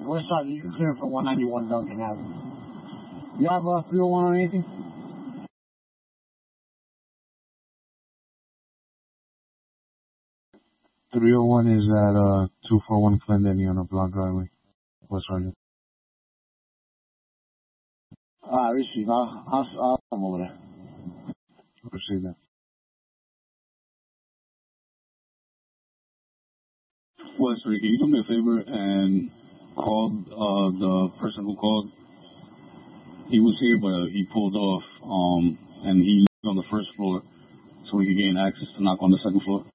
West side, you can clear for 191 Duncan Avenue. You have a 301 or anything? 301 is at 241 Clendenny on a block driveway, West Harlem. Receive. I'll come over there. Receive that. Wes, can you do me a favor and call the person who called? He was here, but he pulled off, and he lived on the first floor, so we could gain access to knock on the second floor.